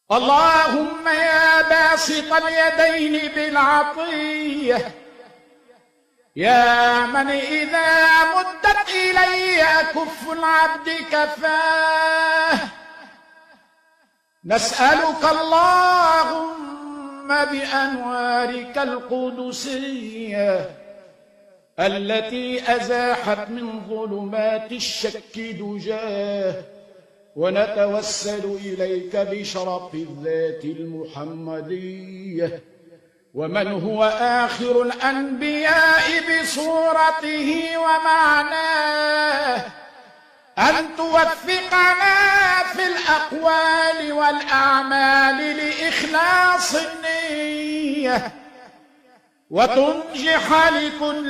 اللهم يا باسط اليدين بالعطية، يا من إذا مدت إلي كف العبد كفاه، نسألك اللهم بأنوارك القدسية التي أزاحت من ظلمات الشك دجاه، ونتوسل إليك بشرف الذات المحمدية ومن هو آخر الأنبياء بصورته ومعناه، أن توفقنا في الأقوال والأعمال لإخلاص النية، وتنجح لكل